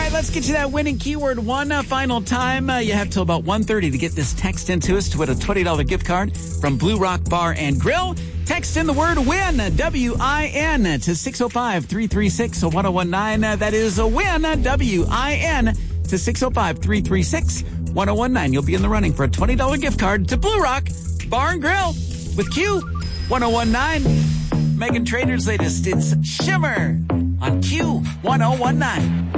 right, let's get you that winning keyword one final time. You have till about 1:30 to get this text into us to win a $20 gift card from Blue Rock Bar and Grill. Text in the word WIN, W-I-N, to 605-336-1019. That is a WIN, W-I-N, to 605-336-1019. You'll be in the running for a $20 gift card to Blue Rock Bar and Grill with Q 1019. Megan Trainor's latest, it's Shimmer on Q 1019.